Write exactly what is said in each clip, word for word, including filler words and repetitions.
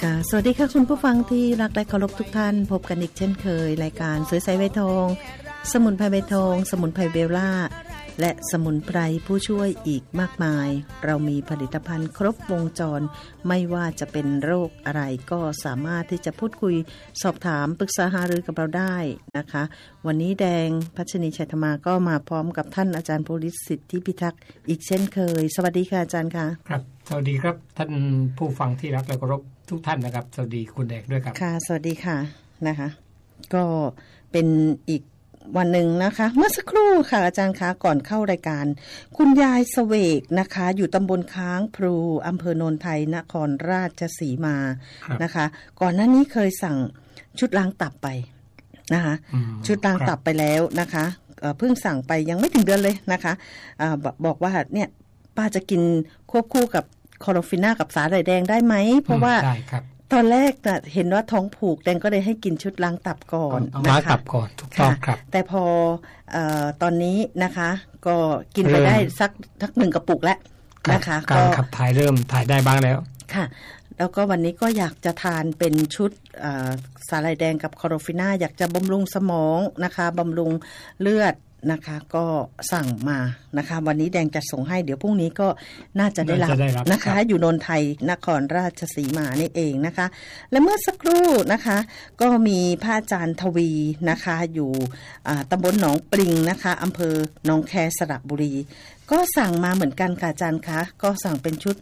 ค่ะสวัสดีค่ะคุณผู้ฟังที่รักและเคารพทุกท่านพบกันอีกเช่นเคยรายการสวยใสใบทองสมุนไพรใบทองสมุนไพรเบลล่าและสมุนไพรผู้ช่วยอีกมากมายเรามีผลิตภัณฑ์ครบวงจรไม่ว่าจะเป็นโรคอะไรก็สามารถที่จะพูดคุยสอบถามปรึกษาหารือกับเราได้นะคะวันนี้แดงพัชนีชัยธรรมาก็มาพร้อมกับท่านอาจารย์โพลิศสิทธิพิทักษ์อีกเช่นเคยสวัสดีค่ะอาจารย์ค่ะครับสวัสดีครับท่านผู้ฟังที่รักและเคารพทุกท่านนะครับสวัสดีคุณแดกด้วยครับค่ะสวัสดีค่ะนะคะก็เป็นอีกวันหนึ่งนะคะเมื่อสักครู่ค่ะอาจารย์คะก่อนเข้ารายการคุณยายเสวกนะคะอยู่ตำบลค้างพลูอำเภอโนนไทยนครราชสีมานะคะก่อนหน้านี้เคยสั่งชุดล้างตับไปนะคะชุดล้างตับไปแล้วนะคะเพิ่งสั่งไปยังไม่ถึงเดือนเลยนะคะอะบอกว่าเนี่ยป้าจะกินควบคู่กับคลอโรฟิน่ากับสาหร่ายแดงได้ไหมเพราะว่าตอนแรกน่ะเห็นว่าท้องผูกแดงก็เลยให้กินชุดล้างตับก่อนนะคะล้างตับก่อนถูกต้องครับแต่พอเอ่อตอนนี้นะคะก็กินไปได้สักสักหนึ่งกระปุกแล้วนะคะการขับถ่ายเริ่มถ่ายได้บ้างแล้วค่ะแล้วก็วันนี้ก็อยากจะทานเป็นชุดสาหร่ายแดงกับคลอโรฟิน่าอยากจะบำรุงสมองนะคะบำรุงเลือดนะคะก็สั่งมานะคะวันนี้แดงจะส่งให้เดี๋ยวพรุ่งนี้ก็น่าจะได้รับนะคะอยู่นนไทยนครราชสีมานี่เองนะคะและเมื่อสักครู่นะคะก็มีพระอาจารย์ทวีนะคะอยู่ตำบลหนองปริงนะคะอำเภอหนองแคสระบุรีก็สั่งมาเหมือนกันค่ะอาจารย์คะก็สั่งเป็นชุด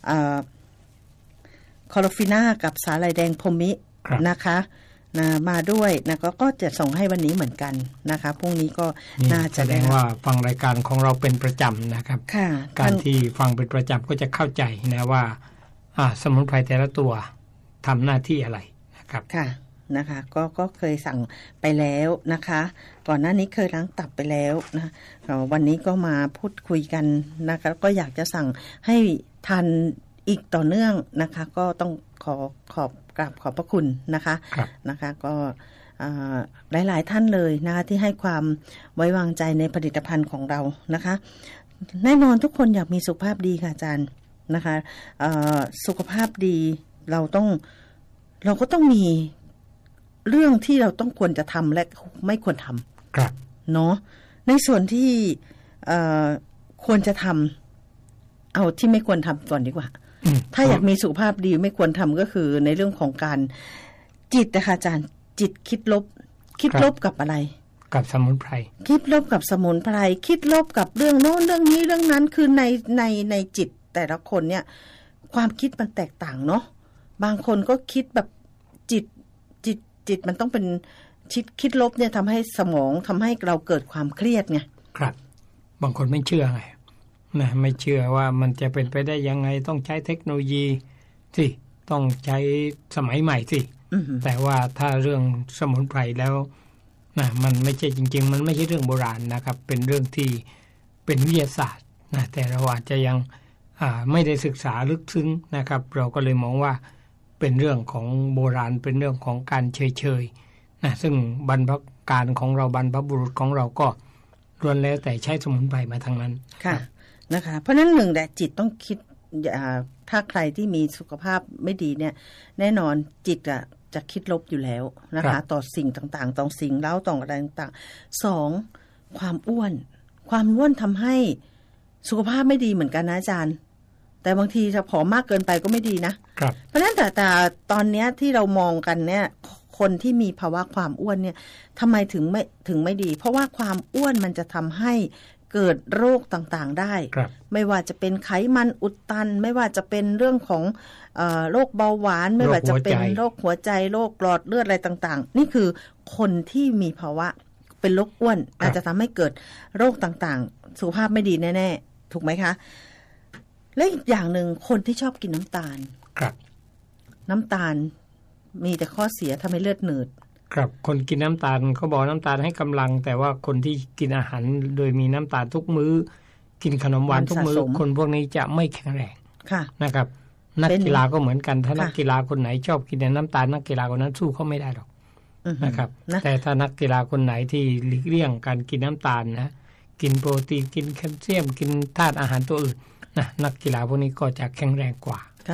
คลอโรฟิน่ากับสาหร่ายแดงพรมินะคะนะมาด้วยนะก็ก็จะส่งให้วันนี้เหมือนกันนะคะพรุ่งนี้ก็น่าจะแสดงว่าฟังรายการของเราเป็นประจำนะครับการที่ฟังเป็นประจำก็จะเข้าใจนะว่าสมุนไพรแต่ละตัวทำหน้าที่อะไรนะครับค่ะนะคะก็ก็เคยสั่งไปแล้วนะคะก่อนหน้านี้เคยล้างตับไปแล้วนะวันนี้ก็มาพูดคุยกันนะคะก็อยากจะสั่งให้ทานอีกต่อเนื่องนะคะก็ต้องขอขอบกราบขอบพระคุณนะคะนะคะก็หลายๆท่านเลยนะคะที่ให้ความไว้วางใจในผลิตภัณฑ์ของเรานะคะแน่นอนทุกคนอยากมีสุขภาพดีค่ะอาจารย์นะคะสุขภาพดีเราต้องเราก็ต้องมีเรื่องที่เราต้องควรจะทำและไม่ควรทำเนาะในส่วนที่ควรจะทำเอาที่ไม่ควรทำก่อนดีกว่าถ้าอยากมีสุขภาพดีไม่ควรทำก็คือในเรื่องของการจิตนะคะอาจารย์จิตคิดลบคิดลบกับอะไรกับสมุนไพรคิดลบกับสมุนไพรคิดลบกับเรื่องโน้นเรื่องนี้เรื่องนั้นคือในในในจิตแต่ละคนเนี่ยความคิดมันแตกต่างเนาะบางคนก็คิดแบบจิตจิตจิตมันต้องเป็นคิดคิดลบเนี่ยทำให้สมองทำให้เราเกิดความเครียดไงครับบางคนไม่เชื่อไงนะไม่เชื่อว่ามันจะเป็นไปได้ยังไงต้องใช้เทคโนโลยีสิต้องใช้สมัยใหม่สิแต่ว่าถ้าเรื่องสมุนไพรแล้วนะมันไม่ใช่จริงๆมันไม่ใช่เรื่องโบราณนะครับเป็นเรื่องที่เป็นวิทยาศาสตร์นะแต่เราอาจจะยังอ่าไม่ได้ศึกษาลึกซึ้งนะครับเราก็เลยมองว่าเป็นเรื่องของโบราณเป็นเรื่องของการเฉยๆนะซึ่งบรรพการของเราบรรพบุรุษของเราก็ล้วนแล้วแต่ใช้สมุนไพรมาทั้งนั้นค่ะนะคะเพราะนั้นหนึ่งแหละจิตต้องคิดถ้าใครที่มีสุขภาพไม่ดีเนี่ยแน่นอนจิตอ่ะจะคิดลบอยู่แล้วนะคะต่อสิ่งต่างๆต่อสิ่งเล่าต่ออะไรต่างๆสองความอ้วนความอ้วนทำให้สุขภาพไม่ดีเหมือนกันนะอาจารย์แต่บางทีจะผอมมากเกินไปก็ไม่ดีนะเพราะฉะนั้นแต่แต่ตอนนี้ที่เรามองกันเนี่ยคนที่มีภาวะความอ้วนเนี่ยทำไมถึงไม่ถึงไม่ดีเพราะว่าความอ้วนมันจะทำให้เกิดโรคต่างๆได้ไม่ว่าจะเป็นไขมันอุดตันไม่ว่าจะเป็นเรื่องของเอ่อโรคเบาหวานไม่ว่าจะเป็นโรคหัวใจโรคหลอดเลือดอะไรต่างๆนี่คือคนที่มีภาวะเป็นโรคอ้วนอาจจะทำให้เกิดโรคต่างๆสุขภาพไม่ดีแน่ๆถูกไหมคะและอีกอย่างหนึ่งคนที่ชอบกินน้ำตาลครับน้ำตาลมีแต่ข้อเสียทำให้เลือดหนืดครับคนกินน้ำตาลเขาบอกน้ำตาลให้กำลังแต่ว่าคนที่กินอาหารโดยมีน้ำตาลทุกมื้อกินขนมหวานทุกมื้อคนพวกนี้จะไม่แข็งแรงนะครับนักกีฬาก็เหมือนกันถ้านักกีฬาคนไหนชอบกินน้ำตาลนักกีฬาคนนั้นสู้เขาไม่ได้หรอกนะครับแต่ถ้านักกีฬาคนไหนที่หลีกเลี่ยงการกินน้ำตาลนะกินโปรตีนกินแคลเซียมกินธาตุอาหารตัวอื่นนะนักกีฬาพวกนี้ก็จะแข็งแรงกว่า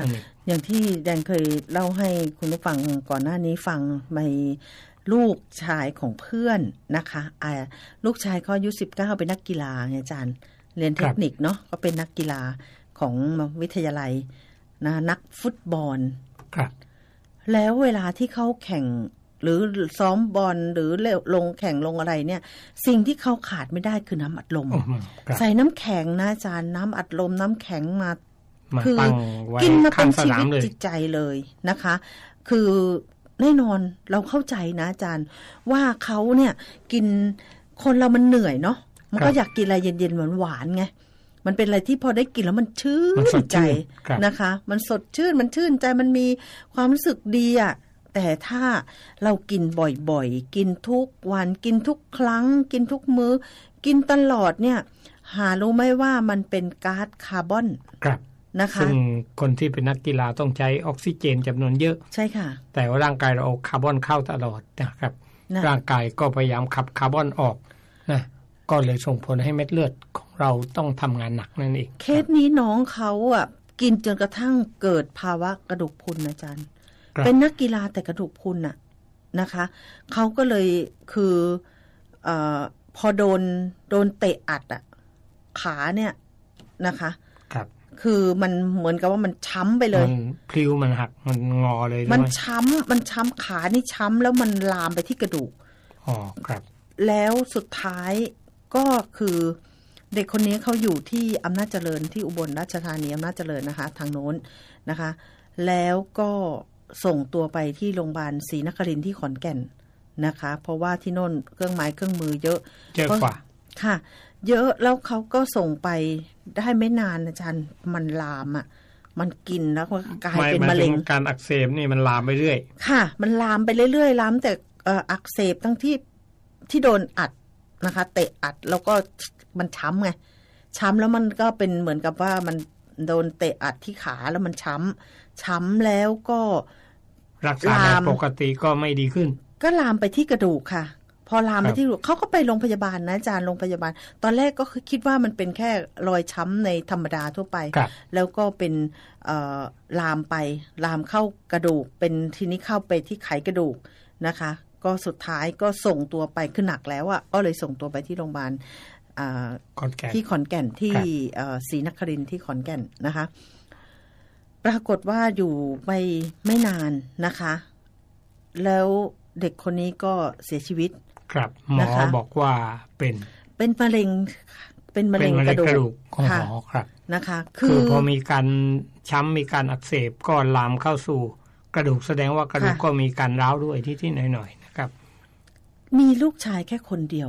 อย่างที่แดงเคยเล่าให้คุณผู้ฟังก่อนหน้านี้ฟังในลูกชายของเพื่อนนะคะอ่าลูกชายเขาอายุสิบเก้าเป็นนักกีฬาอาจารย์เรียนเทคนิคเนาะก็เป็นนักกีฬาของวิทยาลัยนะนักฟุตบอลครับแล้วเวลาที่เขาแข่งหรือซ้อมบอลหรือลงแข่งลงอะไรเนี่ยสิ่งที่เขาขาดไม่ได้คือน้ำอัดลมใส่น้ำแข็งนะอาจารย์น้ำอัดลมน้ำแข็งมาคือกินมาเป็นชีวิตจิตใจเลยนะคะคือแน่นอนเราเข้าใจนะอาจารย์ว่าเขาเนี่ยกินคนเรามันเหนื่อยเนาะมันก็อยากกินอะไรเย็นๆหวานๆไงมันเป็นอะไรที่พอได้กินแล้วมันชื่นใจนะคะมันสดชื่นมันชื่นใจมันมีความรู้สึกดีอ่ะแต่ถ้าเรากินบ่อยๆกินทุกวันกินทุกครั้งกินทุกมื้อกินตลอดเนี่ยหารู้ไหมว่ามันเป็นก๊าซคาร์บอนครับนะคะซึ่งคนที่เป็นนักกีฬาต้องใช้ออกซิเจนจำนวนเยอะใช่ค่ะแต่ว่าร่างกายเราเอาคาร์บอนเข้าตลอดนะครับร่างกายก็พยายามขับคาร์บอนออกนะก็เลยส่งผลให้เม็ดเลือดของเราต้องทำงานหนักนั่นเองเคสนี้น้องเขาอ่ะกินจนกระทั่งเกิดภาวะกระดูกพรุนอาจารย์เป็นนักกีฬาแต่กระดูกพรุนน่ะนะคะเขาก็เลยคือเอ่อพอโดนโดนเตะอัดอ่ะขาเนี่ยนะคะครับคือมันเหมือนกับว่ามันช้ำไปเลยมันพลิ้วมันหักมันงอเลยมันช้ำมันช้ำขานี่ช้ำแล้วมันลามไปที่กระดูกอ๋อครับแล้วสุดท้ายก็คือเด็กคนนี้เขาอยู่ที่อำนาจเจริญที่อุบลราชธานีอำนาจเจริญนะคะทางโน้นนะคะแล้วก็ส่งตัวไปที่โรงพยาบาลศรีนครินทร์ที่ขอนแก่นนะคะเพราะว่าที่โน่นเครื่องไม้เครื่องมือเยอะเยอะกว่าค่ะเยอะแล้วเขาก็ส่งไปได้ไม่นานอาจารย์มันลามอ่ะมันกินแล้วก็กลายเป็นมะเร็งการอักเสบนี่มันลามไปเรื่อยค่ะมันลามไปเรื่อยๆลามแต่อักเสบทั้งที่ที่โดนอัดนะคะเตะอัดแล้วก็มันช้ำไงช้ำแล้วมันก็เป็นเหมือนกับว่ามันโดนเตะอัดที่ขาแล้วมันช้ำช้ำแล้วก็รักษาแบบปกติก็ไม่ดีขึ้นก็ลามไปที่กระดูกค่ะพอลามไปที่กระดูกเขาก็ไปโรงพยาบาลนะอาจารย์โรงพยาบาลตอนแรกก็คือคิดว่ามันเป็นแค่รอยช้ำในธรรมดาทั่วไปแล้วก็เป็นลามไปลามเข้ากระดูกเป็นทีนี้เข้าไปที่ไขกระดูกนะคะก็สุดท้ายก็ส่งตัวไปขึ้นหนักแล้วอ่ะก็เลยส่งตัวไปที่โรงพยาบาลที่ขอนแก่นที่ศรีนครินทร์ที่ขอนแก่นนะคะปรากฏว่าอยู่ไม่ไม่นานนะคะแล้วเด็กคนนี้ก็เสียชีวิตครับหมอบอกว่าเป็นเป็นมะเร็งเป็นมะเร็งกระดูกค่ะครับนะคะคือพอมีการช้ำมีการอักเสบก็ลามเข้าสู่กระดูกแสดงว่ากระดูกก็มีการร้าวด้วยที่ๆหน่อยๆนะครับมีลูกชายแค่คนเดียว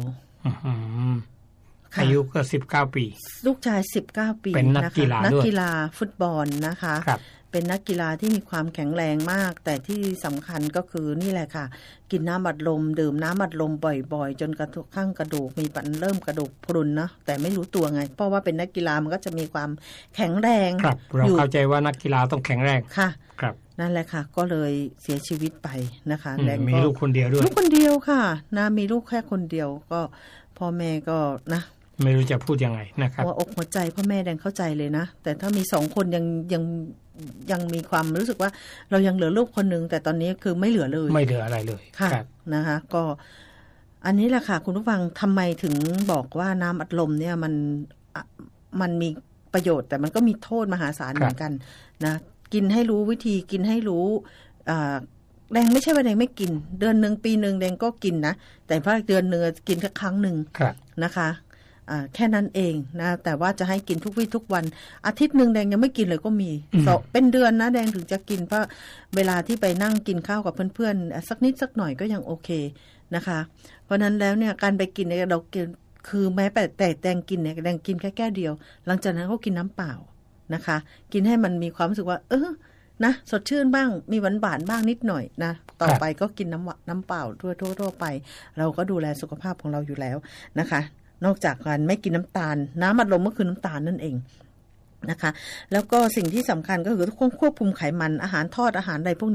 อายุก็สิบเก้าปีลูกชายสิบเก้าปีเป็นนักกีฬาด้วยนักกีฬาฟุตบอลนะคะเป็นนักกีฬาที่มีความแข็งแรงมากแต่ที่สำคัญก็คือนี่แหละค่ะกินน้ำอัดลมดื่มน้ำอัดลมบ่อยๆจนกระทั่งกระดูกมีปัญเริ่มกระดูกพรุนนะแต่ไม่รู้ตัวไงเพราะว่าเป็นนักกีฬามันก็จะมีความแข็งแรงครับเราเข้าใจว่านักกีฬาต้องแข็งแรงค่ะครับนั่นแหละค่ะก็เลยเสียชีวิตไปนะคะและมีลูกคนเดียวด้วยลูกคนเดียวค่ะนะมีลูกแค่คนเดียวก็พ่อแม่ก็นะไม่รู้จะพูดยังไงนะครับหัวอกหัวใจพ่อแม่แดงเข้าใจเลยนะแต่ถ้ามีสองคนยังยังยังมีความรู้สึกว่าเรายังเหลือลูกคนนึงแต่ตอนนี้คือไม่เหลือเลยไม่เหลืออะไรเลยค่ะนะคะก็อันนี้แหละค่ะคุณผู้ฟังทำไมถึงบอกว่าน้ำอัดลมเนี่ยมันมันมีประโยชน์แต่มันก็มีโทษมหาศาลเหมือนกันนะกินให้รู้วิธีกินให้รู้แดงไม่ใช่ว่าแดงไม่กินเดือนนึงปีนึงแดงก็กินนะแต่พอเดือนนึงกินแค่ครั้งนึงนะคะแค่นั้นเองนะแต่ว่าจะให้กินทุกวี่ทุกวันอาทิตย์นึงแดงยังไม่กินเลยก็มีเป็นเดือนนะแดงถึงจะกินเพราะเวลาที่ไปนั่งกินข้าวกับเพื่อนๆสักนิดสักหน่อยก็ยังโอเคนะคะเพราะนั้นแล้วเนี่ยการไปกินเนี่ยเรากินคือแม้แต่แต่แดงกินเนี่ยแดงกินแค่แก้วเดียวหลังจากนั้นก็กินน้ำเปล่านะคะกินให้มันมีความรู้สึกว่าเออนะสดชื่นบ้างมีหวานหวานบ้างนิดหน่อยนะต่อไปก็กินน้ำน้ำเปล่าทั่วทั่วไปเราก็ดูแลสุขภาพของเราอยู่แล้วนะคะนอกจากการไม่กินน้ำตาลน้ำอัดลมก็คือน้ำตาลนั่นเองนะคะแล้วก็สิ่งที่สำคัญก็คือต้องควบคุมไขมันอาหารทอดอาหารอะไรพวกนี้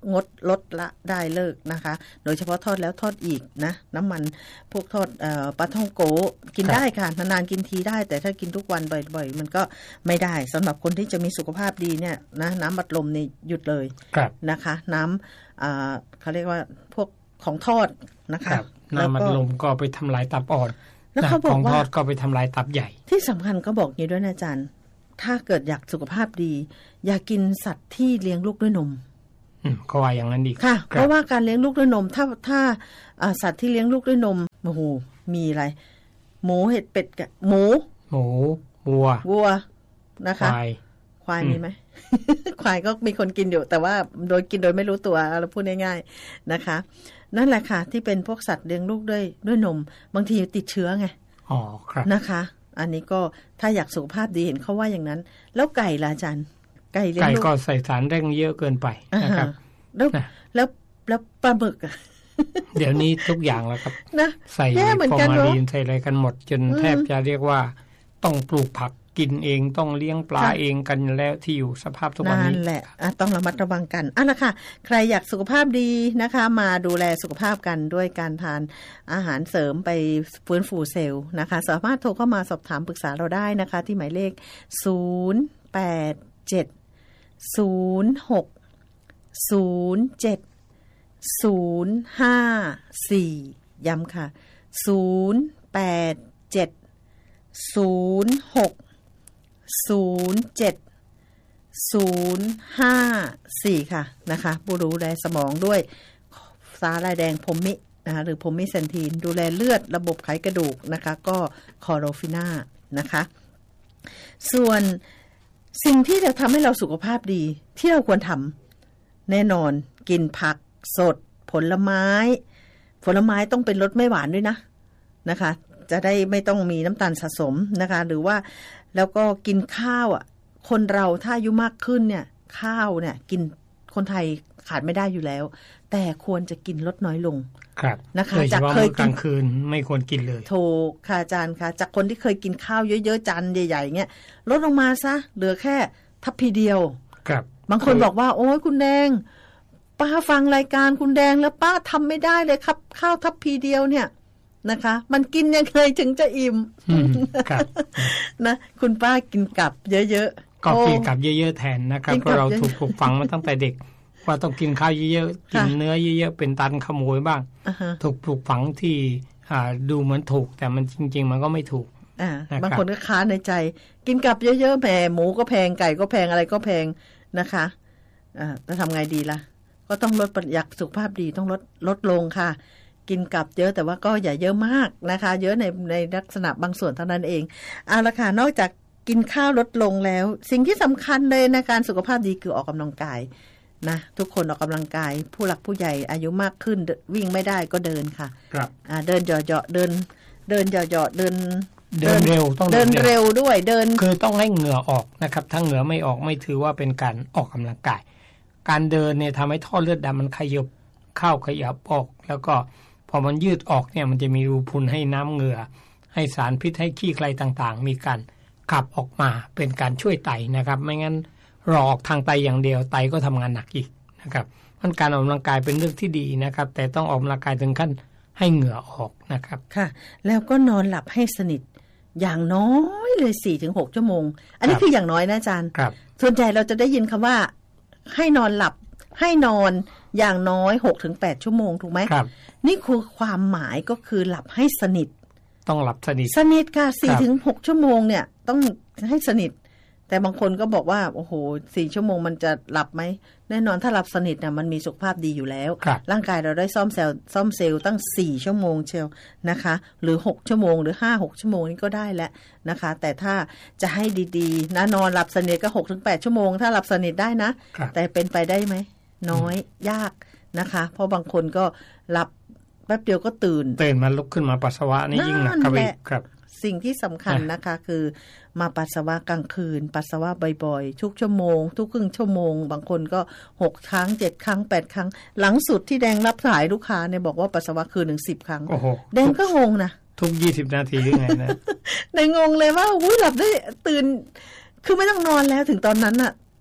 งดลดละได้เลิกนะคะโดยเฉพาะทอดแล้วทอดอีกนะน้ำมันพวกทอดเอ่อปลาท่องโกกินได้ค่ะนานๆกินทีได้แต่ถ้ากินทุกวันบ่อยๆมันก็ไม่ได้สำหรับคนที่จะมีสุขภาพดีเนี่ยนะน้ำบัดลมนี่หยุดเลยนะคะน้ำอ่าเขาเรียกว่าพวกของทอดนะคะน้ำบัดลมก็ไปทำลายตับอ่อนแล้วเขาบอกว่าของทอดก็ไปทำลายตับใหญ่ที่สำคัญก็บอกอย่างนี้ด้วยนะอาจารย์ถ้าเกิดอยากสุขภาพดีอย่ากินสัตว์ที่เลี้ยงลูกด้วยนมอืมก็ว่าอย่างนั้นดีค่ะเพราะว่าการเลี้ยงลูกด้วยนมถ้าถ้าสัตว์ที่เลี้ยงลูกด้วยนมโอ้โหมีอะไรหมูเห็ดเป็ดกับหมูหมูวัววัวนะคะควายควายมีไหม ควายก็มีคนกินอยู่แต่ว่าโดยกินโดยไม่รู้ตัวเราพูดง่ายๆนะคะนั่นแหละค่ะที่เป็นพวกสัตว์เลี้ยงลูกด้วยด้วยนมบางทีติดเชื้อไงอ๋อครับนะคะอันนี้ก็ถ้าอยากสุขภาพดีเห็นเขาว่าอย่างนั้นแล้วไก่ล่ะอาจารย์ไก่เลี้ยงลูกไก่ก็ใส่สารเร่งเยอะเกินไปนะครับแล้วแล้วแล้วปลาหมึกอ่ะเดี๋ยวนี้ทุกอย่างแล้วครับนะใส่ฟอร์มาลีนใส่อะไรกันหมดจนแทบจะเรียกว่าต้องปลูกผักกินเองต้องเลี้ยงปลาเองกันแล้วที่อยู่สภาพทุกวันนี้นั่นแหละต้องระมัดระวังกันอ่ะล่ะค่ะใครอยากสุขภาพดีนะคะมาดูแลสุขภาพกันด้วยการทานอาหารเสริมไปฟื้นฟูเซลล์นะคะสามารถโทรเข้ามาสอบถามปรึกษาเราได้นะคะที่หมายเลขศูนย์ แปด เจ็ด ศูนย์ หก ศูนย์ เจ็ด ศูนย์ ห้า สี่ ย้ำค่ะศูนย์ แปด เจ็ด ศูนย์ หก ศูนย์ เจ็ด ศูนย์ ห้า สี่ค่ะนะคะผู้ดูแลสมองด้วยสาลายแดงพรหมินะคะหรือพรหมิเซนทีนดูแลเลือดระบบไขกระดูกนะคะก็คอโรฟิน่านะคะส่วนสิ่งที่จะทำให้เราสุขภาพดีที่เราควรทำแน่นอนกินผักสดผลไม้ผลไม้ต้องเป็นรสไม่หวานด้วยนะนะคะจะได้ไม่ต้องมีน้ำตาลสะสมนะคะหรือว่าแล้วก็กินข้าวอ่ะคนเราถ้าอายุมากขึ้นเนี่ยข้าวเนี่ยกินคนไทยขาดไม่ได้อยู่แล้วแต่ควรจะกินลดน้อยลงครับนะคะจากเคยกลางคืนไม่ควรกินเลยถูกค่ะอาจารย์ค่ะจากคนที่เคยกินข้าวเยอะๆจานใหญ่ๆเงี้ยลดลงมาซะเหลือแค่ทัพพีเดียวครับบางคนบอกว่าโอ้ยคุณแดงป้าฟังรายการคุณแดงแล้วป้าทำไม่ได้เลยครับข้าวทัพพีเดียวเนี่ยนะคะมันกินยังไงถึงจะอิ่มนะคุณป้ากินกับเยอะๆก็กินกับเยอะๆแทนนะครับเพราะเราถูกปลูกฝังมาตั้งแต่เด็กว่าต้องกินข้าวเยอะๆกินเนื้อเยอะๆเป็นตันขโมยบ้างถูกปลูกฝังที่ดูเหมือนถูกแต่มันจริงๆมันก็ไม่ถูกบางคนก็ค้านในใจกินกับเยอะๆแหมหมูก็แพงไก่ก็แพงอะไรก็แพงนะคะจะทำไงดีล่ะก็ต้องลดอยากสุขภาพดีต้องลดลดลงค่ะกินกับเยอะแต่ว่าก็อย่าเยอะมากนะคะเยอะในในลักษณะบางส่วนเท่านั้นเองเอาละค่ะนอกจากกินข้าวลดลงแล้วสิ่งที่สำคัญเลยในการสุขภาพดีคือออกกำลังกายนะทุกคนออกกำลังกายผู้หลักผู้ใหญ่อายุมากขึ้นวิ่งไม่ได้ก็เดินค่ะครับอ่าเดินเหยาะๆเดินเดินเหยาะๆเดินเดินเร็วต้องเดินเร็วด้วยเดินคือต้องให้เหงื่อออกนะครับถ้าเหงื่อไม่ออกไม่ถือว่าเป็นการออกกำลังกายการเดินเนี่ยทำให้ท่อเลือดดำมันขยับเข้าขยับออกแล้วก็พอมันยืดออกเนี่ยมันจะมีรูพุนให้น้ำเหงื่อให้สารพิษให้ขี้ใครต่างๆมีการขับออกมาเป็นการช่วยไตนะครับไม่งั้นรอออกทางไตอย่างเดียวไตก็ทำงานหนักอีกนะครับมันการออกกำลังกายเป็นเรื่องที่ดีนะครับแต่ต้องออกกำลังกายถึงขั้นให้เหงื่อออกนะครับค่ะแล้วก็นอนหลับให้สนิทอย่างน้อยเลย สี่ถึงหก ชั่วโมงอันนี้คืออย่างน้อยนะอาจารย์ครับส่วนใหญ่เราจะได้ยินคำว่าให้นอนหลับให้นอนอย่างน้อย หกถึงแปด ชั่วโมงถูกไหมครับนี่คือความหมายก็คือหลับให้สนิทต้องหลับสนิทสนิทค่ะ สี่ถึงหก ชั่วโมงเนี่ยต้องให้สนิทแต่บางคนก็บอกว่าโอ้โหสี่ชั่วโมงมันจะหลับไหมแน่นอนถ้าหลับสนิทเนี่ยมันมีสุขภาพดีอยู่แล้วร่างกายเราได้ซ่อมเซลล์ซ่อมเซลล์ตั้งสี่ชั่วโมงเชียวนะคะหรือหกชั่วโมงหรือ ห้าหก ชั่วโมงนี่ก็ได้แล้วนะคะแต่ถ้าจะให้ดีๆนะนอนหลับสนิทก็ หกถึงแปด ชั่วโมงถ้าหลับสนิทได้นะแต่เป็นไปได้ไหมน้อยยากนะคะเพราะบางคนก็หลับแป๊บเดียวก็ตื่นตื่นมาลุกขึ้นมาปัสสาวะนี่ยิ่งหนักครับสิ่งที่สำคัญนะคะคือมาปัสสาวะกลางคืนปัสสาวะบ่อยๆทุกชั่วโมงทุกครึ่งชั่วโมงบางคนก็หกครั้งเจ็ดครั้งแปดครั้งหลังสุดที่แดงรับสายลูกค้าเนี่ยบอกว่าปัสสาวะคืนหนึ่งสิบครั้งแดงก็งงนะทุกยี่สิบนาทีหรือไงนะแดงงงเลยว่าอุ้ยหลับได้ตื่นคือไม่ต้องนอนแล้วถึงตอนนั้นน่ะ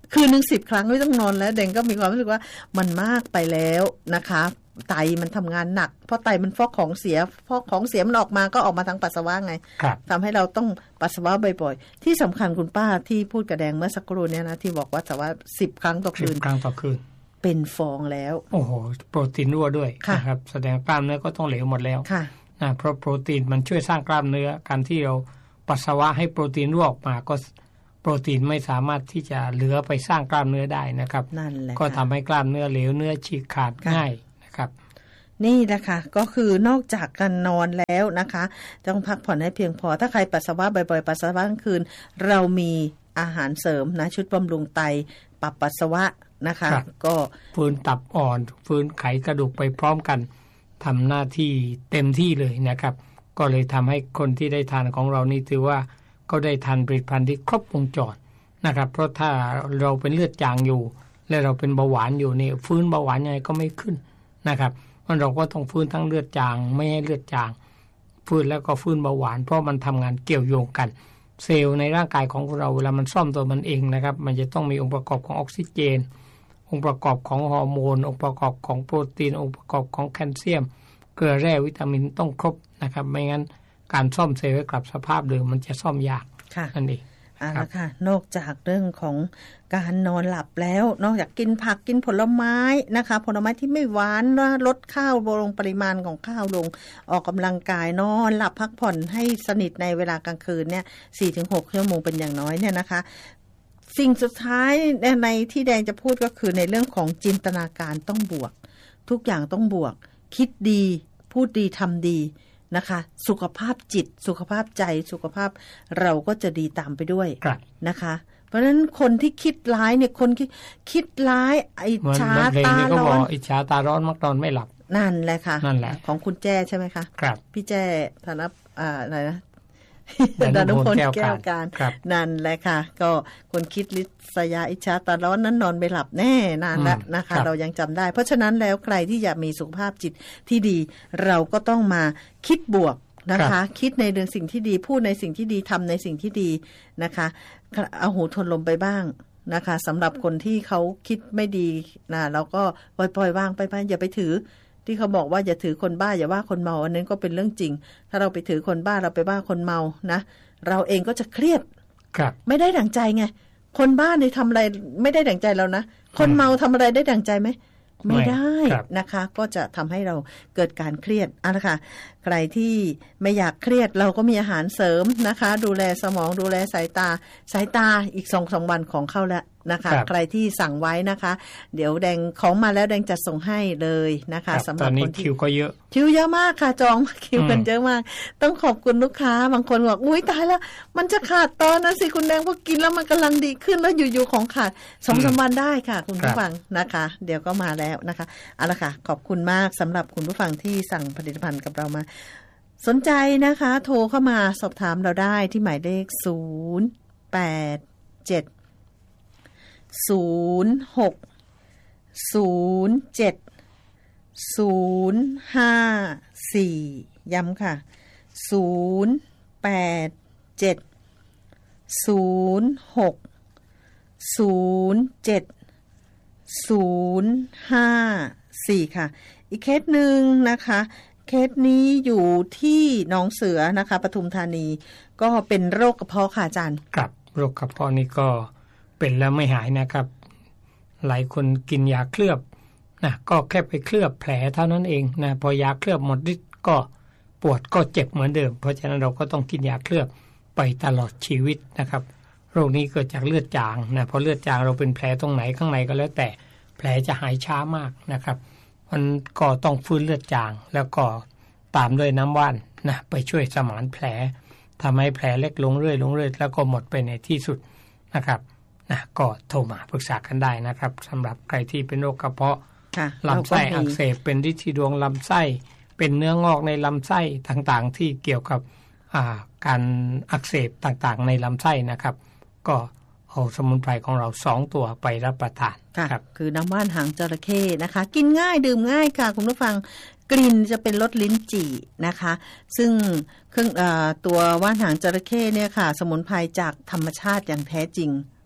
คืนนึงสิบครั้งไม่ต้องนอนแล้วแดงก็มีความรู้สึกว่ามันมากไปแล้วนะคะไตมันทำงานหนักเพราะไตมันฟอกของเสียฟอกของเสียมันออกมาก็ออกมาทางปัสสาวะไงทำให้เราต้องปัสสาวะบ่อยๆที่สำคัญคุณป้าที่พูดกับแดงเมื่อสักครู่นี้นะที่บอกว่าแต่ว่าสิบครั้งต่อคืนสิบครั้งต่อคืนเป็นฟองแล้วโอ้โหโปรตีนรั่วด้วยนะครับแสดงกล้ามเนื้อก็ต้องเหลวหมดแล้วนะเพราะโปรตีนมันช่วยสร้างกล้ามเนื้อการที่เราปัสสาวะให้โปรตีนรั่วออกมาก็โปรตีนไม่สามารถที่จะเหลือไปสร้างกล้ามเนื้อได้นะครับก็ทำให้กล้ามเนื้อเหลวเนื้อฉีกขาดง่ายนะครับนี่แหละค่ะก็คือนอกจากการนอนแล้วนะคะต้องพักผ่อนให้เพียงพอถ้าใครปัสสาวะบ่อยๆปัสสาวะกลางคืนเรามีอาหารเสริมนะชุดบำรุงไตปรับปัสสาวะนะคะก็ฟื้นตับอ่อนฟื้นไขกระดูกไปพร้อมกันทำหน้าที่เต็มที่เลยนะครับก็เลยทำให้คนที่ได้ทานของเรานี่ถือว่าก็ได้ทานผลิตภัณฑ์ที่ครบวงจรนะครับเพราะถ้าเราเป็นเลือดจางอยู่และเราเป็นเบาหวานอยู่นี่ฟื้นเบาหวานยังไงก็ไม่ขึ้นนะครับมันเราก็ต้องฟื้นทั้งเลือดจางไม่ให้เลือดจางฟื้นแล้วก็ฟื้นเบาหวานเพราะมันทำงานเกี่ยวโยงกันเซลล์ในร่างกายของเราเวลามันซ่อมตัวมันเองนะครับมันจะต้องมีองค์ประกอบของออกซิเจนองค์ประกอบของฮอร์โมนองค์ประกอบของโปรตีนองค์ประกอบของแคลเซียมเกลือแร่วิตามินต้องครบนะครับไม่งั้นการซ่อมเซลล์ให้กลับสภาพเดิมมันจะซ่อมยากนั่นเองอ่าค่ะนอกจากเรื่องของการนอนหลับแล้วนอกจากกินผักกินผลไม้นะคะผลไม้ที่ไม่หวานลดข้าวลงปริมาณของข้าวลงออกกำลังกายนอนหลับพักผ่อนให้สนิทในเวลากลางคืนเนี่ย สี่ถึงหก ชั่วโมงเป็นอย่างน้อยเนี่ยนะคะสิ่งสุดท้ายในที่แดงจะพูดก็คือในเรื่องของจินตนาการต้องบวกทุกอย่างต้องบวกคิดดีพูดดีทำดีนะคะสุขภาพจิตสุขภาพใจสุขภาพเราก็จะดีตามไปด้วยนะคะเพราะฉะนั้นคนที่คิดร้ายเนี่ยคนที่คิดร้ายอิจฉาตาร้อนอิจฉาตาร้อนมักนอนไม่หลับนั่นแหละค่ะนั่นแหละของคุณแจ้ใช่ไหมคะครับพี่แจ้ธนอ่าอะไรนะดานุพลแก้วการนั่นแหละค่ะก็คนคิดลิษยาอิจฉาตาร้อนนั้นนอนไม่หลับแน่นานแล้วนะคะเรายังจำได้เพราะฉะนั้นแล้วใครที่อยากมีสุขภาพจิตที่ดีเราก็ต้องมาคิดบวกนะคะคิดในเรื่องสิ่งที่ดีพูดในสิ่งที่ดีทำในสิ่งที่ดีนะคะเอาหูทนลมไปบ้างนะคะสำหรับคนที่เขาคิดไม่ดีนะเราก็ปล่อยปล่อยวางไปไปอย่าไปถือที่เขาบอกว่าอย่าถือคนบ้าอย่าว่าคนเมาอันนั้นก็เป็นเรื่องจริงถ้าเราไปถือคนบ้าเราไปว่าคนเมานะเราเองก็จะเครียดไม่ได้ดั่งใจไงคนบ้าเนี่ยทำอะไรไม่ได้ดั่งใจเรานะคนเมาทำอะไรได้ดั่งใจไหมไม่ได้นะคะก็จะทำให้เราเกิดการเครียดอ่ะนะคะใครที่ไม่อยากเครียดเราก็มีอาหารเสริมนะคะดูแลสมองดูแลสายตาสายตาอีก สองสาม วันของเข้าแล้วนะคะใครที่สั่งไว้นะคะเดี๋ยวแดงของมาแล้วแดงจะส่งให้เลยนะคะสำหรับคนที่คิวก็เยอะคิวเยอะมากค่ะจองคิวกันเยอะมากต้องขอบคุณลูกค้าบางคนบอกอุ้ยตายแล้วมันจะขาดตอนนะสิคุณแดงพอกินแล้วมันกำลังดีขึ้นแล้วอยู่ๆของขาด สองสาม วันได้ค่ะคุณผู้ฟังนะคะเดี๋ยวก็มาแล้วนะคะเอาละค่ะขอบคุณมากสำหรับคุณผู้ฟังที่สั่งผลิตภัณฑ์กับเรามาสนใจนะคะโทรเข้ามาสอบถามเราได้ที่หมายเลขศูนย์ แปด เจ็ด ศูนย์ หก ศูนย์ เจ็ด ศูนย์ ห้า สี่ ย้ำค่ะศูนย์ แปด เจ็ด ศูนย์ หก ศูนย์ เจ็ด ศูนย์ ห้า สี่ ค่ะอีกเคสหนึ่งนะคะเคสนี้อยู่ที่หนองเสือนะคะปทุมธานีก็เป็นโรคกระเพาะค่ะอาจารย์ครับโรคกระเพาะนี่ก็เป็นแล้วไม่หายนะครับหลายคนกินยาเคลือบนะก็แค่ไปเคลือบแผลเท่านั้นเองนะพอยาเคลือบหมดฤทธิ์ก็ปวดก็เจ็บเหมือนเดิมเพราะฉะนั้นเราก็ต้องกินยาเคลือบไปตลอดชีวิตนะครับโรคนี้เกิดจากเลือดจางนะพอเลือดจางเราเป็นแผลตรงไหนข้างในก็แล้วแต่แผลจะหายช้ามากนะครับมันก็ต้องฟื้นเลือดจางแล้วก็ตามด้วยน้ำว่านนะไปช่วยสมานแผลทำให้แผลเล็กลงเรื่อยลงเรื่อยแล้วก็หมดไปในที่สุดนะครับนะก็โทรมาปรึกษากันได้นะครับสำหรับใครที่เป็นโรคกระเพาะลำไส้อักเสบเป็นฤทธิ์ดวงลำไส้เป็นเนื้องอกในลำไส้ต่างๆที่เกี่ยวกับการอักเสบต่างๆในลำไส้นะครับก็เอาสมุนไพรของเราสองตัวไปรับประทานครับคือน้ำว่านหางจระเข้นะคะกินง่ายดื่มง่ายค่ะคุณผู้ฟังกลิ่นจะเป็นรสลิ้นจี่นะคะซึ่งเครื่องตัวว่านหางจระเข้เนี่ยค่ะสมุนไพรจากธรรมชาติอย่างแท้จริง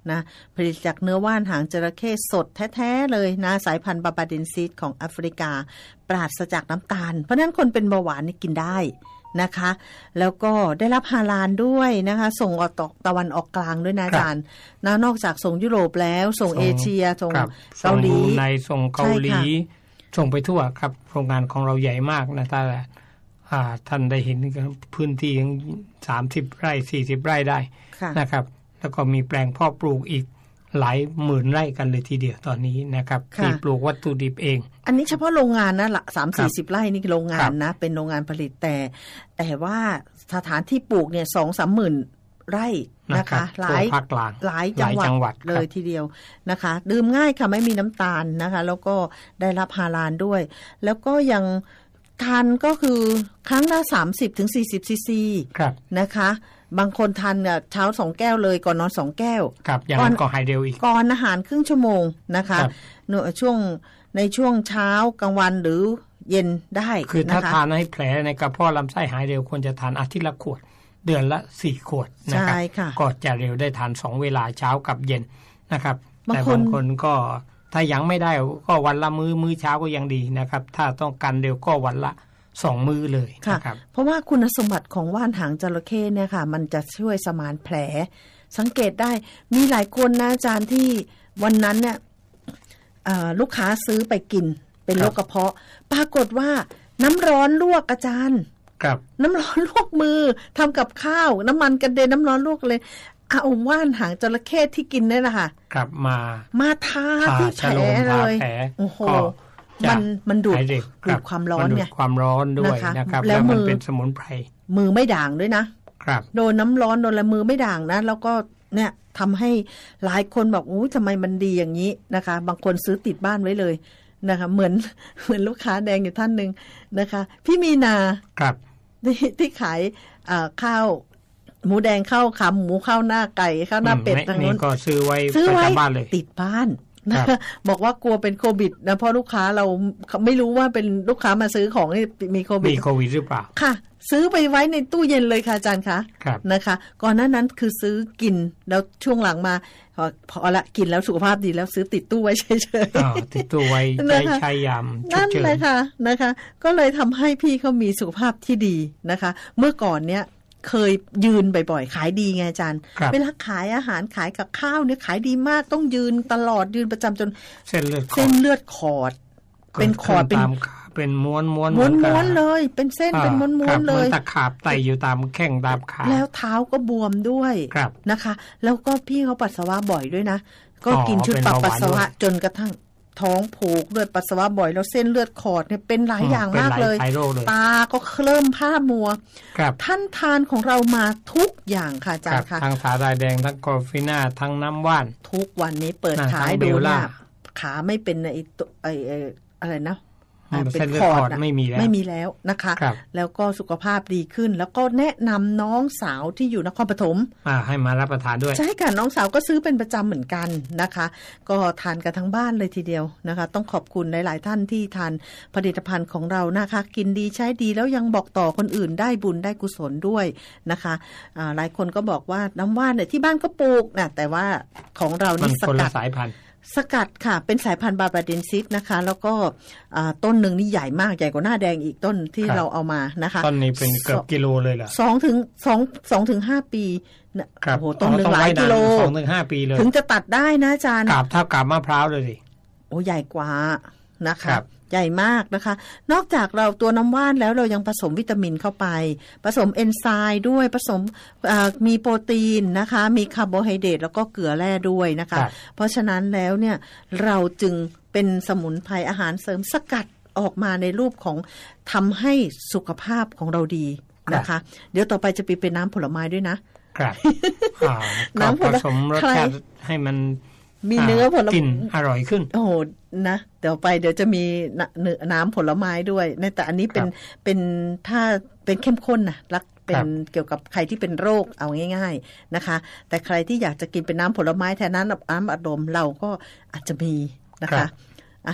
นะผลิตจากเนื้อว่านหางจระเข้สดแท้ๆเลยนะสายพันธุ์บาบาเดนซีดของแอฟริกาปราศจากน้ำตาลเพราะนั้นคนเป็นเบาหวานนี่กินได้นะคะแล้วก็ได้รับฮาลาลด้วยนะคะส่งออกตะวันออกกลางด้วยนะอาจารย์นะนอกจากส่งยุโรปแล้วส่งเอเชียส่งเกาหลีในส่งเกาหลีส่งไปทั่วครับโรงงานของเราใหญ่มากนะถ้าท่านได้เห็นพื้นที่สามสิบไร่สี่สิบไร่ได้นะครับแล้วก็มีแปลงเพาะปลูกอีกหลายหมื่นไร่กันเลยทีเดียวตอนนี้นะครับที่ปลูกวัตถุดิบเองอันนี้เฉพาะโรงงานนะละสามสี่สิบไร่นี่โรงงานนะเป็นโรงงานผลิตแต่แต่ว่าสถานที่ปลูกเนี่ยสองสามหมื่นไร่นะคะหลายภาคกลางหลายจังหวัดเลยทีเดียวนะคะดื่มง่ายค่ะไม่มีน้ำตาลนะคะแล้วก็ได้รับฮาลาลด้วยแล้วก็ยังทานก็คือครั้งละสามสิบถึงสี่สิบซีซีนะคะบางคนทานเนี่ยเช้าสองแก้วเลยก่อนนอนสองแก้วครับอย่างนั้นก็ไฮเดรอีกก่อนอาหารครึ่งชั่วโมงนะคะช่วงในช่วงเช้ากลางวันหรือเย็นได้คือถ้าทานให้แผลในกระเพาะลำไส้หายเร็วควรจะทานอาทิตย์ละขวดเดือนละสี่ขวดนะครับก็จะเร็วได้ทานสองเวลาเช้ากับเย็นนะครับแต่บางคนก็ถ้ายังไม่ได้ก็วันละมื้อมื้อเช้าก็ยังดีนะครับถ้าต้องการเร็วก็วันละสองมื้อเลยนะครับเพราะว่าคุณสมบัติของว่านหางจระเข้เนี่ยค่ะมันจะช่วยสมานแผลสังเกตได้มีหลายคนนะอาจารย์ที่วันนั้นเนี่ยลูกค้าซื้อไปกินเป็นโรคกระเพาะปรากฏว่าน้ำร้อนลวกอาจารย์น้ำร้อนลวกมือทำกับข้าวน้ำมันกระเด็นน้ำร้อนลวกเลยเอาว่านหางจระเข้ที่กินนี่แหละค่ะกลับมามาทาที่แผลเลยโอ้โหมันมันดูดดูดความร้อนเนี่ยความร้อนด้วยนะครับแล้วมันเป็นสมุนไพรมือไม่ด่างด้วยนะครับโดนน้ำร้อนโดนละมือไม่ด่างนะแล้วก็เนี่ยทำให้หลายคนบอกอู้ทำไมมันดีอย่างนี้นะคะบางคนซื้อติดบ้านไว้เลยนะคะเหมือนเหมือนลูกค้าแดงอยู่ท่านนึงนะคะพี่มีนาครับที่ที่ขายข้าวหมูแดงข้าวขาหมูข้าวหน้าไก่ข้าวหน้าเป็ดทางนู้นก็ซื้อไว้ประจำบ้านเลยติดบ้านนะคะบอกว่ากลัวเป็นโควิดนะเพราะลูกค้าเราไม่รู้ว่าเป็นลูกค้ามาซื้อของมีโควิดมีโควิดหรือเปล่าค่ะซื้อไปไว้ในตู้เย็นเลยค่ะอาจารย์คะนะคะก่อนหน้านั้นคือซื้อกินแล้วช่วงหลังมาพอละกินแล้วสุขภาพดีแล้วซื้อติดตู้ไว้เฉยๆอ๋อติดตู้ไว้ใช้ใช้ยามนั่นเลยค่ะนะคะก็เลยทำให้พี่เขามีสุขภาพที่ดีนะคะเมื่อก่อนเนี้ยเคยยืนบ่อยๆขายดีไงอาจารย์เวลาขายอาหารขายกับข้าวเนี่ยขายดีมากต้องยืนตลอดยืนประจำจนเส้นเลือดเส้นเลือดขอดเป็นขอดเป็นเป็นม้วนม้วนม้วนม้วนเลยเป็นเส้นเป็นม้วนม้วนเลยตะขาบไตอยู่ตามแข้งตามขาแล้วเท้าก็บวมด้วยนะคะแล้วก็พี่เขาปัสสาวะบ่อยด้วยนะก็กินชุดปรับปัสสาวะจนกระทั่งท้องผูกด้วยปัสสาวะบ่อยแล้วเส้นเลือดขอดเนี่ยเป็นหลายอย่างมากเลยตาก็เริ่มผ้ามัวท่านทานของเรามาทุกอย่างค่ะอาจารย์ค่ะทั้งสาหร่ายแดงทั้งกอฟิน่าทั้งน้ำว่านทุกวันนี้เปิดขายดูนะขาไม่เป็นไอ้ไอ้อะไรนะเป็นคอร์ดไม่มีแล้วไม่มีแล้วนะคะแล้วก็สุขภาพดีขึ้นแล้วก็แนะนำน้องสาวที่อยู่นครปฐมให้มารับประทานด้วยใช่ค่ะน้องสาวก็ซื้อเป็นประจำเหมือนกันนะคะก็ทานกันทั้งบ้านเลยทีเดียวนะคะต้องขอบคุณหลายๆท่านที่ทานผลิตภัณฑ์ของเรานะคะกินดีใช้ดีแล้วยังบอกต่อคนอื่นได้บุญได้กุศลด้วยนะคะหลายคนก็บอกว่าน้ำว่านเนี่ยที่บ้านก็ปลูกนะแต่ว่าของเรานี่สกัดสายพันธุ์สกัดค่ะเป็นสายพันธุ์บาบาเดนซิสนะคะแล้วก็ต้นหนึ่งนี่ใหญ่มากใหญ่กว่าหน้าแดงอีกต้นที่เราเอามานะคะต้นนี้เป็นเกือบกิโลเลยเหรอสองถึงสองสองถึงห้าปีโอ้โหต้นหนึ่งหลายกิโลสองถึงห้าปีเลยถึงจะตัดได้นะอาจารย์กาบเท่ากับมะพร้าวเลยสิโอ้ใหญ่กว่านะคะใหญ่มากนะคะนอกจากเราตัวน้ำว่านแล้วเรายังผสมวิตามินเข้าไปผสมเอนไซม์ด้วยผสมมีโปรตีนนะคะมีคาร์โบไฮเดรตแล้วก็เกลือแร่ด้วยนะคะเพราะฉะนั้นแล้วเนี่ยเราจึงเป็นสมุนไพรอาหารเสริมสกัดออกมาในรูปของทำให้สุขภาพของเราดีนะคะเดี๋ยวต่อไปจะไปเป็นน้ำผลไม้ด้วยนะครับน้ำผสมรสชาติให้มันมีเนื้อผลไม้กินอร่อยขึ้นโอ้โหนะเดี๋ยวไปเดี๋ยวจะมีน้ำผลไม้ด้วยแต่อันนี้เป็นเป็นถ้าเป็นเข้มข้นนะรักเป็นเกี่ยวกับใครที่เป็นโรคเอาง่ายๆนะคะแต่ใครที่อยากจะกินเป็นน้ำผลไม้แทนน้ำน้ำอัดลมเราก็อาจจะมีนะคะอ่ะ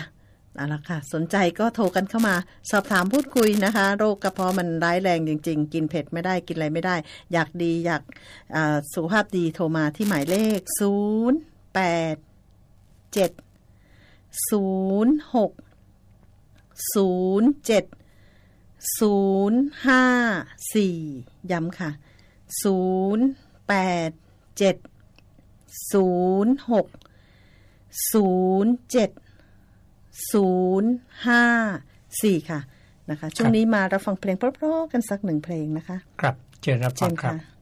เอาล่ะค่ะสนใจก็โทรกันเข้ามาสอบถามพูดคุยนะคะโรคกระเพาะมันร้ายแรงจริงๆกินเผ็ดไม่ได้กินอะไรไม่ได้อยากดีอยากสุขภาพดีโทรมาที่หมายเลขศูนย์ แปด เจ็ด ศูนย์ หก ศูนย์ เจ็ด ศูนย์ ห้า สี่ ย้ำค่ะศูนย์ แปด เจ็ด ศูนย์ หก ศูนย์ เจ็ด ศูนย์ ห้า สี่ค่ะนะคะช่วงนี้มารับฟังเพลงเพราะๆกันสักหนึ่งเพลงนะคะครับเชิญรับฟังครับ